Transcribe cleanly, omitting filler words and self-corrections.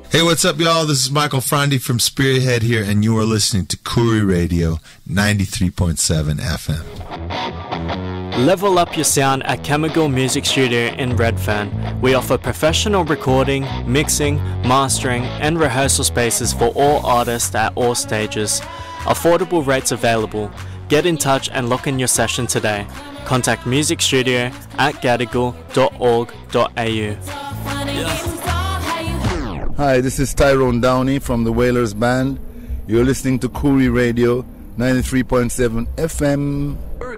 Hey, what's up, y'all? This is Michael Frandy from Spearhead here, and you are listening to Koori Radio 93.7 FM. Level up your sound at Chemical Music Studio in Redfern. We offer professional recording, mixing, mastering, and rehearsal spaces for all artists at all stages. Affordable rates available. Get in touch and lock in your session today. Contact musicstudio@gadigal.org.au. Hi, this is Tyrone Downey from the Wailers Band. You're listening to Koori Radio 93.7 FM.